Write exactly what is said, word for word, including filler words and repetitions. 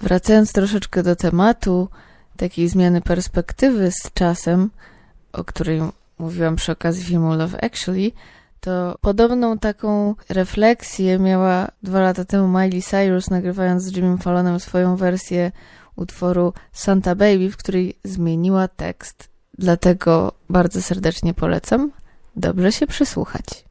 Wracając troszeczkę do tematu takiej zmiany perspektywy z czasem, o której mówiłam przy okazji filmu Love Actually, to podobną taką refleksję miała dwa lata temu Miley Cyrus, nagrywając z Jimmym Fallonem swoją wersję utworu Santa Baby, w której zmieniła tekst. Dlatego bardzo serdecznie polecam dobrze się przysłuchać.